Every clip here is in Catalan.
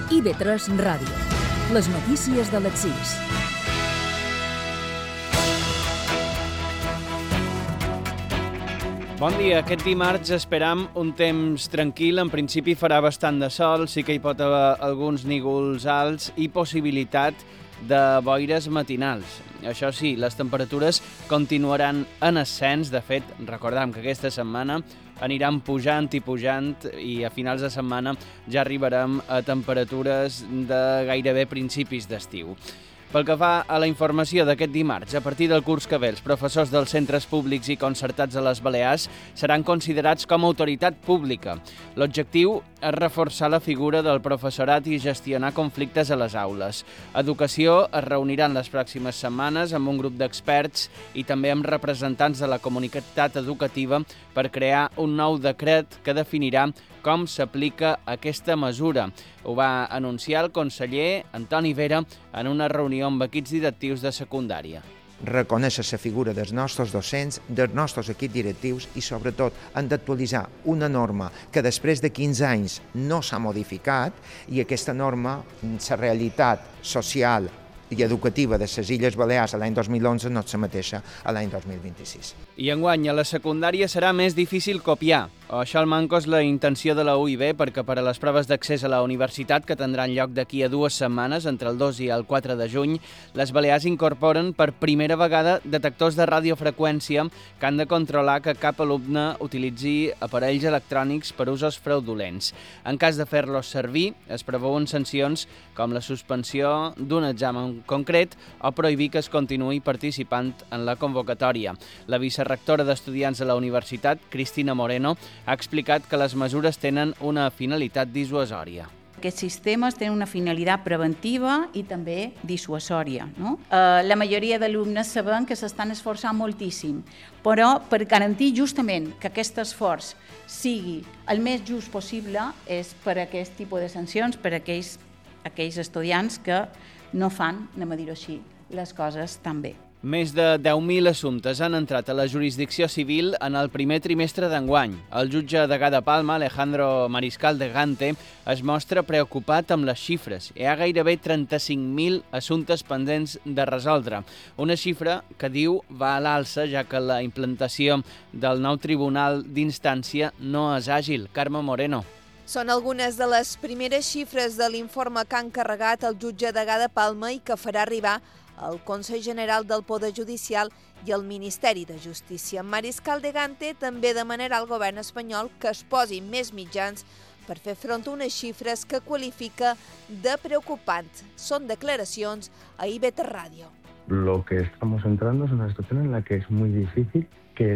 IB3 Ràdio. Les notícies de les 6. Bon dia. Aquest dimarts esperam un temps tranquil. En principi farà bastant de sol, sí que hi pot haver alguns nígols alts i possibilitat de boires matinals. Això sí, les temperatures continuaran en ascens. De fet, recordem que aquesta setmana aniran pujant i pujant i a finals de setmana ja arribarem a temperatures de gairebé principis d'estiu. Pel que fa a la informació d'aquest dimarts, a partir del curs que ve, els professors dels centres públics i concertats a les Balears seran considerats com a autoritat pública. L'objectiu és reforçar la figura del professorat i gestionar conflictes a les aules. Educació es reunirà en les pròximes setmanes amb un grup d'experts i també amb representants de la comunitat educativa per crear un nou decret que definirà com s'aplica aquesta mesura. Ho va anunciar el conseller Antoni Vera en una reunió amb equips directius de secundària. Reconèixer la figura dels nostres docents, dels nostres equips directius i, sobretot, han d'actualitzar una norma que després de 15 anys no s'ha modificat i aquesta norma, la realitat social i educativa de les Illes Balears a l'any 2011 no és la mateixa a l'any 2026. I enguany a la secundària serà més difícil copiar. Això al manco és la intenció de la UIB perquè per a les proves d'accés a la universitat que tindran lloc d'aquí a 2 setmanes, entre el 2 i el 4 de juny, les Balears incorporen per primera vegada detectors de radiofreqüència que han de controlar que cap alumne utilitzi aparells electrònics per usos fraudulents. En cas de fer-los servir, es preveuen sancions com la suspensió d'un examen concret o prohibir que es continuï participant en la convocatòria. La vicerrectora d'Estudiants de la Universitat, Cristina Moreno, ha explicat que les mesures tenen una finalitat dissuasòria. Aquests sistemes tenen una finalitat preventiva i també dissuasòria. No? La majoria d'alumnes sabem que s'estan esforçant moltíssim, però per garantir justament que aquest esforç sigui el més just possible és per aquest tipus de sancions, per aquells estudiants que no fan, anem a dir-ho així, les coses tan bé. Més de 10.000 assumptes han entrat a la jurisdicció civil en el primer trimestre d'enguany. El jutge degà de Palma, Alejandro Mariscal de Gante, es mostra preocupat amb les xifres. Hi ha gairebé 35.000 assumptes pendents de resoldre. Una xifra que diu va a l'alça, ja que la implantació del nou tribunal d'instància no és àgil. Carme Moreno. Són algunes de les primeres xifres de l'informe que ha encarregat el jutge degà de Palma i que farà arribar al Consell General del Poder Judicial i al Ministeri de Justícia. Mariscal de Gante també demanarà al govern espanyol que es posin més mitjans per fer front a unes xifres que qualifica de preocupants. Són declaracions a IB3 Ràdio. Lo que estamos entrando es una situación en la que es muy difícil que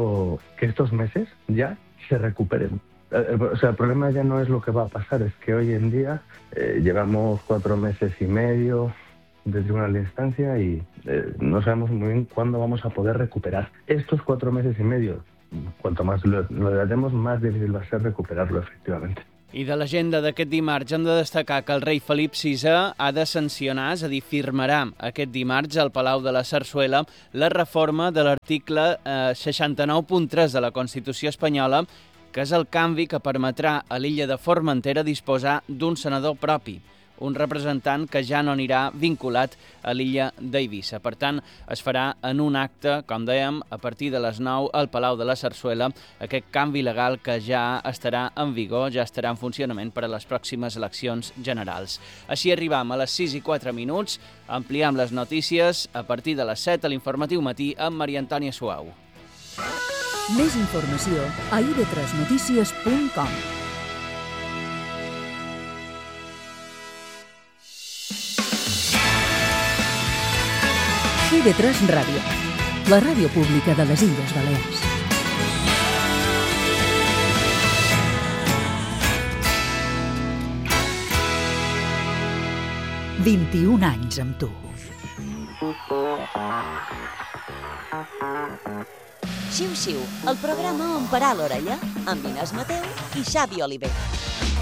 estos meses ya se recuperen. O sea, el problema ya no es lo que va a pasar, es que hoy en día llevamos 4 meses y medio de tribunal de instancia y no sabemos muy bien cuándo vamos a poder recuperar. Estos 4 meses y medio, cuanto más lo dilatemos, más difícil va a ser recuperarlo, efectivamente. I de l'agenda d'aquest dimarts hem de destacar que el rei Felip VI ha de sancionar, és a dir, firmarà aquest dimarts al Palau de la Sarsuela la reforma de l'article 69.3 de la Constitució espanyola, que és el canvi que permetrà a l'illa de Formentera disposar d'un senador propi, un representant que ja no anirà vinculat a l'illa d'Eivissa. Per tant, es farà en un acte, com dèiem, a partir de les 9 al Palau de la Sarsuela, aquest canvi legal que ja estarà en vigor, ja estarà en funcionament per a les pròximes eleccions generals. Així arribam a les 6:04, ampliem les notícies a partir de les 7 a l'informatiu matí amb Maria Antònia Suau. Més informació a ib3notícies.com. IB3 Ràdio, la ràdio pública de les Illes Balears. «21 anys amb tu». Xiu-xiu, el programa on parar l'orella, amb Inés Mateu i Xavi Oliver.